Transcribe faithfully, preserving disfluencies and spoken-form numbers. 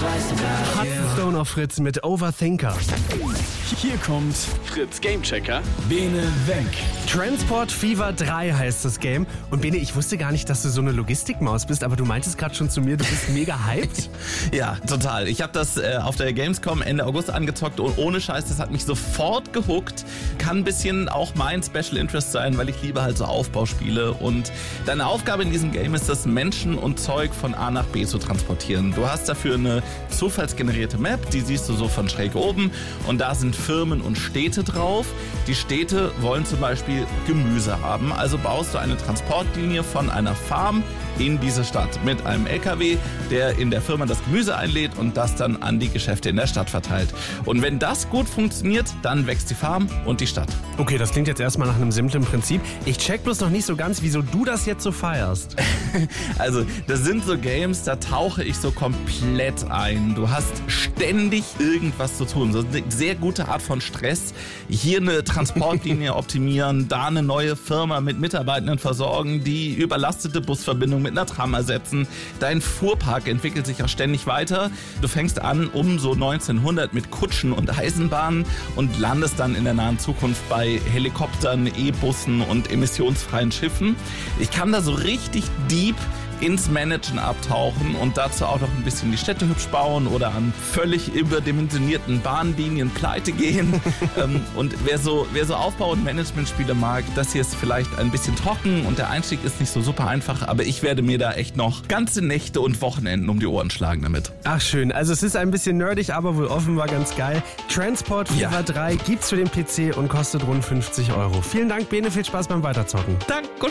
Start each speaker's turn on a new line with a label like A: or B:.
A: Hudson Stone auf Fritz mit Overthinker.
B: Hier kommt
C: Fritz Gamechecker.
B: Bene Wenk.
A: Transport Fever drei heißt das Game. Und Bene, ich wusste gar nicht, dass du so eine Logistikmaus bist, aber du meintest gerade schon zu mir, du bist mega hyped.
D: Ja, total. Ich habe das äh, auf der Gamescom Ende August angezockt und ohne Scheiß, das hat mich sofort gehuckt. Kann ein bisschen auch mein Special Interest sein, weil ich liebe halt so Aufbauspiele. Und deine Aufgabe in diesem Game ist es, Menschen und Zeug von A nach B zu transportieren. Du hast dafür eine zufallsgenerierte Map, die siehst du so von schräg oben. Und da sind Firmen und Städte drauf. Die Städte wollen zum Beispiel Gemüse haben. Also baust du eine Transportlinie von einer Farm in diese Stadt mit einem L K W, der in der Firma das Gemüse einlädt und das dann an die Geschäfte in der Stadt verteilt. Und wenn das gut funktioniert, dann wächst die Farm und die Stadt.
A: Okay, das klingt jetzt erstmal nach einem simplen Prinzip. Ich check bloß noch nicht so ganz, wieso du das jetzt so feierst.
D: Also, das sind so Games, da tauche ich so komplett ein. Du hast ständig irgendwas zu tun. So eine sehr gute Art von Stress. Hier eine Transportlinie optimieren, da eine neue Firma mit Mitarbeitenden versorgen, die überlastete Busverbindung mit einer Tram ersetzen. Dein Fuhrpark entwickelt sich auch ständig weiter. Du fängst an um so neunzehnhundert mit Kutschen und Eisenbahnen und landest dann in der nahen Zukunft bei Helikoptern, E-Bussen und emissionsfreien Schiffen. Ich kann da so richtig deep ins Managen abtauchen und dazu auch noch ein bisschen die Städte hübsch bauen oder an völlig überdimensionierten Bahnlinien pleite gehen. ähm, und wer so, wer so Aufbau- und Managementspiele mag, das hier ist vielleicht ein bisschen trocken und der Einstieg ist nicht so super einfach, aber ich werde mir da echt noch ganze Nächte und Wochenenden um die Ohren schlagen damit.
A: Ach schön, also es ist ein bisschen nerdig, aber wohl offenbar ganz geil. Transport Fever
D: Ja.
A: drei gibt's für den P C und kostet rund fünfzig Euro. Vielen Dank, Bene, viel Spaß beim Weiterzocken.
D: Danke.